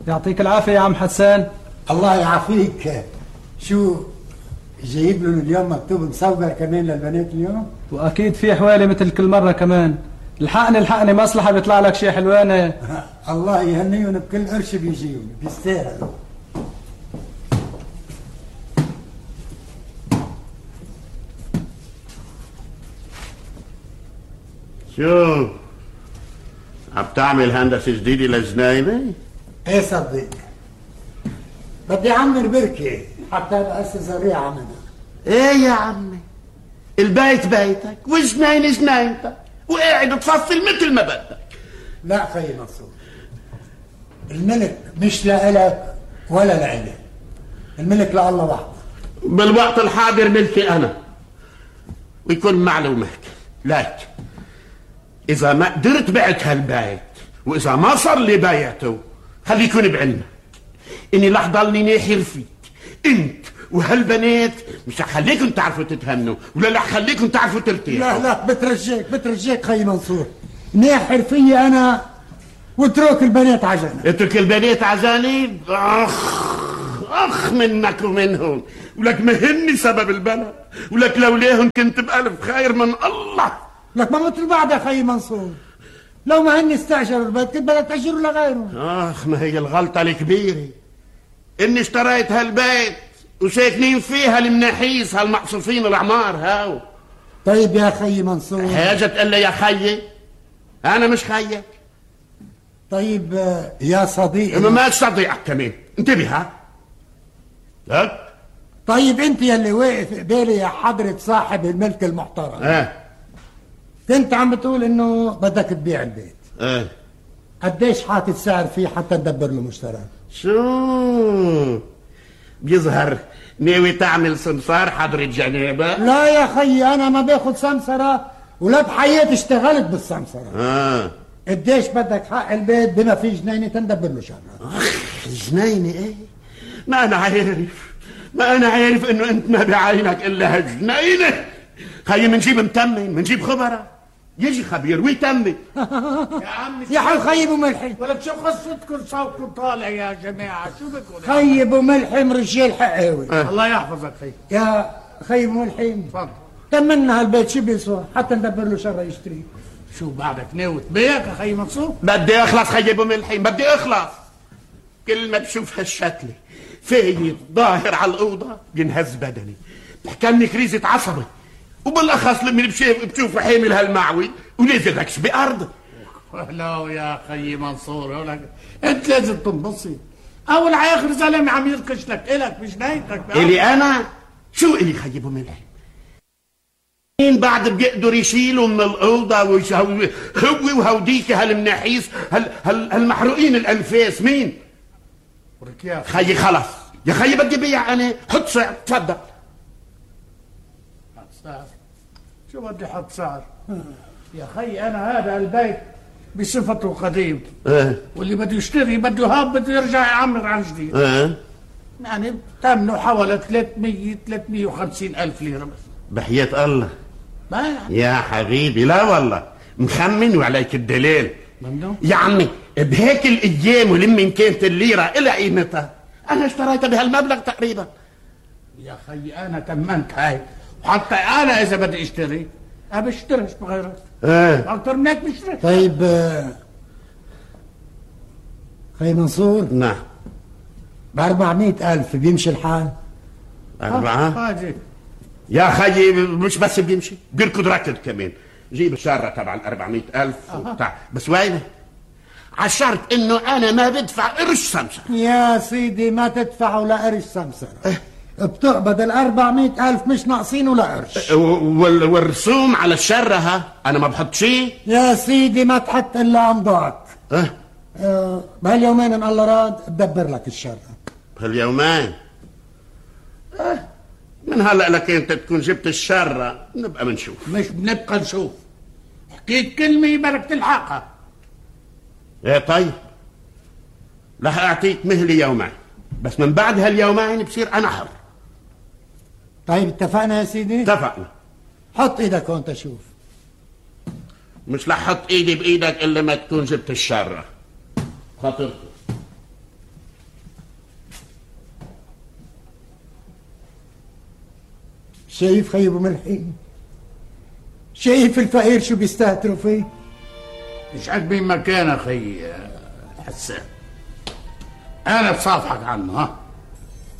يعطيك العافية يا عم حسان. الله يعافيك. شو جايب لهم اليوم مكتوب مصور كمان للبنات اليوم؟ واكيد في حوالي مثل كل مرة كمان. الحقني مصلحة بيطلع لك شي حلوانة. الله يهنيهم بكل قرش بيجيهم، بيستاهلوا. شو عم تعمل هندسة جديدة للجناينة؟ ايه صدق، بدي اعمر بركة حتى بأسس الريعة منها. ايه يا عمي، البيت بيتك والجناينة جناينتك وقاعد تفصل مثل ما بدك. لا خيي منصور، الملك مش لإلك ولا لإلي، الملك لله وحده. بالوقت الحاضر ملكي انا، ويكون معلومك لك اذا ما قدرت بعت هالبيت واذا ما صار لي بيته خلي يكون بعلمك اني رح ضلني ناحر فيك انت وهالبنات، مش رح خليكم تعرفوا تتهنوا ولا رح خليكم تعرفوا ترتاحوا. لا بترجيك خي منصور، ناحر فيي انا واترك البنات عجاني. اترك البنات عجاني؟ اخ منك ومنهم، ولك مهني سبب البلد، ولك لولاهم كنت بألف خير من الله. لك ما مثل بعد يا خي منصور، لو ما هن استأجروا البيت كنت بدك تأجروا لغيرهم. ما هي الغلطة الكبيرة اني اشتريت هالبيت وساكنين فيها المناحيس هالمقصوفين العمار هاو. طيب يا خي منصور، حاجة تقول لي يا خيي؟ انا مش خيك. طيب يا صديقي. ما صديقك كمان، انتبه ها. لك طيب انت يلي واقف قبالي يا حضرة صاحب الملك المحترم، كنت عم بتقول انه بدك تبيع البيت. قديش حاطط سعر فيه حتى ندبر له مشترى؟ شو بيظهر ناوي تعمل سمسار حضرة جنابة؟ لا يا خيي، انا ما باخد سمسرة ولا بحياتي اشتغلت بالسمسرة. قديش بدك حق البيت بما فيه جنينة تندبر له شغلة؟ جنينة ايه؟ ما انا عارف انه انت ما بعينك الا هالجنينة. خيي منجيب متمن، منجيب خبرة يجي خبير ويتمن. يا عمي يا حي خي ابو ملحم، ولك شو قصتكم صوتكم طالع يا جماعة؟ شو بكون خي ابو ملحم رجال حقاوي. الله يحفظك خي. يا خي ابو ملحم تفضل، تمنا هالبيت شو بيسوى حتى ندبر له شغله يشتريه. شو بعدك ناوي تبيعك يا خي منصور؟ بدي اخلص خي ابو ملحم، بدي اخلص. كل ما بشوف هالشكله فايت ظاهر على الاوضه بينهز بدني، بحكمني كريزه عصبي، وبالاخص لما بشوف حامل هالمعوي ونازل ركش بارضه. لا يا خي منصور، انت لازم تنبسط. اول على اخر زلمه عم يركش لك الك بجنينتك. الي انا؟ شو الي خي ابو ملحم؟ مين بعد بيقدر يشيلوا من الاوضه هو وهوديك هالمناحيس هالمحروقين الانفاس؟ مين؟ خيي خلص يا خيي، بدي بيع انا. حط سعر، تفضل. حط سعر؟ شو بدي حط سعر؟ يا خي انا هذا البيت بصفته قديم، واللي بده يشتري بده هاب بده يرجع يعمر عن جديد. يعني ثمنه حوالي 350 ألف ليرة بس. بحياة الله ما يا حبيبي، لا والله مخمن وعليك الدليل. يا عمي بهيك الايام ولمن كانت الليره الى قيمتها انا اشتريتها بهالمبلغ تقريبا. يا خي انا تمنت هاي، وحتى انا اذا بدي اشتري ما بشتريش بغيرك. اكثر من هيك بشتري. طيب خي منصور. نعم. ب400,000 بيمشي الحال؟ 4 يا خيي مش بس بيمشي، بيركض ركض كمان. جيب الشارة تبع 400,000 وبتاع، بس وينه؟ على شرط انه انا ما بدفع قرش سمسرة. يا سيدي ما تدفع ولا قرش سمسرة، بتقبض 400,000 مش ناقصين ولا قرش. والرسوم على الشرة ها انا ما بحط شيء. يا سيدي ما تحط الا امضاك. بهاليومين ان الله راد بدبر لك الشرة. بهاليومين؟ من هلا لك انت تكون جبت الشرة نبقى بنشوف. مش بنبقى نشوف، حكيت كلمة بدك تلحقها. ايه طيب، رح اعطيك مهلي يومين، بس من بعد هاليومين بصير انا حر. طيب اتفقنا يا سيدي؟ اتفقنا. حط ايدك هون تشوف. مش رح احط ايدي بايدك الا ما تكون جبت الشرة. خاطرته شايف خي ابو ملحي؟ شايف الفقير شو بيستهتروا فيه؟ مش عاجبين مكانه خي حسان. انا بصافحك عنه ها.